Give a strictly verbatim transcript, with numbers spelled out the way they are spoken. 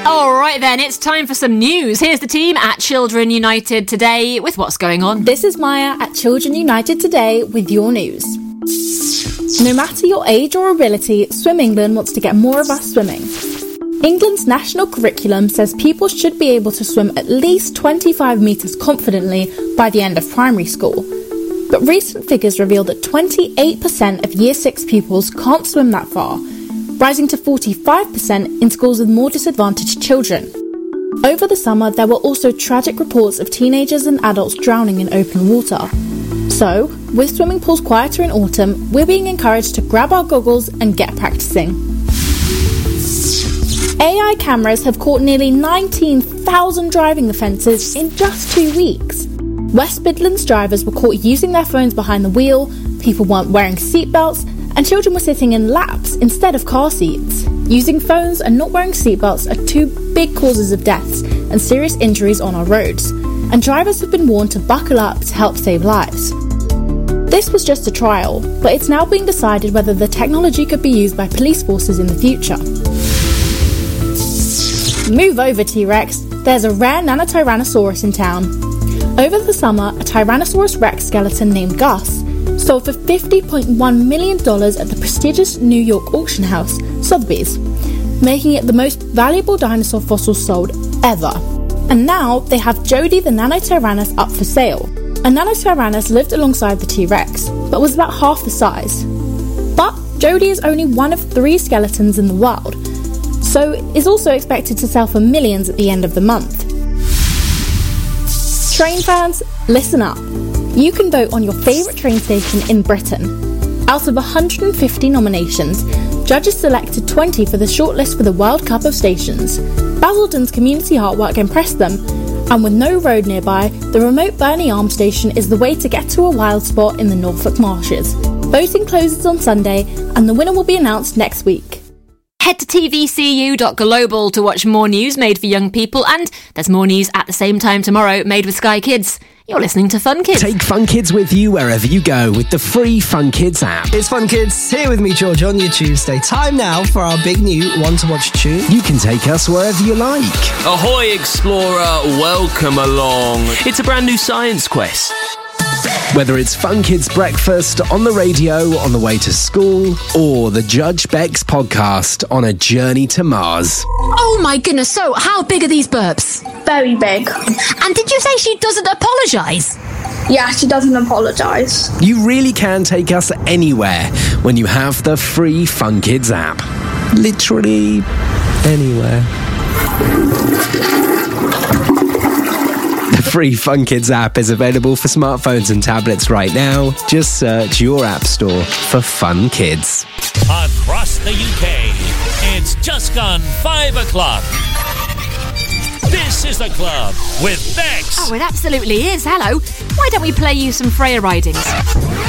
All right then, it's time for some news. Here's the team at Children United today with what's going on. This is Maya at Children United today with your news. No matter your age or ability, Swim England wants to get more of us swimming. England's national curriculum says people should be able to swim at least twenty-five metres confidently by the end of primary school. But recent figures reveal that twenty-eight percent of Year six pupils can't swim that far, rising to forty-five percent in schools with more disadvantaged children. Over the summer, there were also tragic reports of teenagers and adults drowning in open water. So, with swimming pools quieter in autumn, we're being encouraged to grab our goggles and get practicing. A I cameras have caught nearly nineteen thousand driving offences in just two weeks. West Midlands drivers were caught using their phones behind the wheel, people weren't wearing seatbelts, and children were sitting in laps instead of car seats. Using phones and not wearing seatbelts are two big causes of deaths and serious injuries on our roads, and drivers have been warned to buckle up to help save lives. This was just a trial, but it's now being decided whether the technology could be used by police forces in the future. Move over, T-Rex. There's a rare Nanotyrannosaurus in town. Over the summer, a Tyrannosaurus Rex skeleton named Gus sold for fifty point one million dollars at the prestigious New York auction house, Sotheby's, making it the most valuable dinosaur fossil sold ever. And now they have Jody the Nanotyrannus up for sale. A Nanotyrannus lived alongside the T-Rex, but was about half the size. But Jody is only one of three skeletons in the world, so is also expected to sell for millions at the end of the month. Train fans, listen up. You can vote on your favourite train station in Britain. Out of one hundred fifty nominations, judges selected twenty for the shortlist for the World Cup of Stations. Basildon's community artwork impressed them, and with no road nearby, the remote Burney Arm station is the way to get to a wild spot in the Norfolk marshes. Voting closes on Sunday, and the winner will be announced next week. Head to T V C U dot global to watch more news made for young people, and there's more news at the same time tomorrow made with Sky Kids. You're listening to Fun Kids. Take Fun Kids with you wherever you go with the free Fun Kids app. It's Fun Kids, here with me, George, on your Tuesday. Time now for our big new One to Watch tune. You can take us wherever you like. Ahoy, Explorer, welcome along. It's a brand new science quest. Whether it's Fun Kids Breakfast on the radio on the way to school, or the Judge Bex podcast on a journey to Mars. Oh my goodness, so how big are these burps? Very big. And did you say she doesn't apologise? Yeah, she doesn't apologise. You really can take us anywhere when you have the free Fun Kids app. Literally anywhere. The free Fun Kids app is available for smartphones and tablets right now. Just search your app store for Fun Kids. Across the U K, it's just gone five o'clock. This is The Club with Bex. Oh, it absolutely is. Hello. Why don't we play you some Freya ridings?